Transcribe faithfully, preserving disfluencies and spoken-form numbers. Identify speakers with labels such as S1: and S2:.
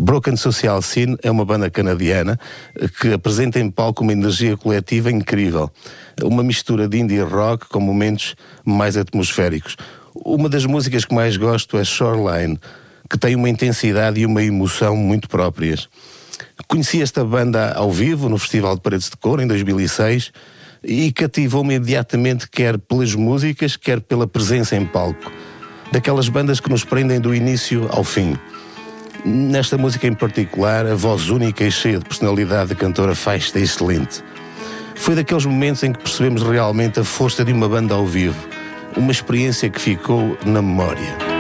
S1: Broken Social Scene é uma banda canadiana que apresenta em palco uma energia coletiva incrível. Uma mistura de indie rock com momentos mais atmosféricos. Uma das músicas que mais gosto é Shoreline, que tem uma intensidade e uma emoção muito próprias. Conheci esta banda ao vivo no Festival de Paredes de Cor em dois mil e seis e cativou-me imediatamente, quer pelas músicas, quer pela presença em palco. Daquelas bandas que nos prendem do início ao fim. Nesta música em particular, a voz única e cheia de personalidade da cantora Feist é excelente. Foi daqueles momentos em que percebemos realmente a força de uma banda ao vivo. Uma experiência que ficou na memória.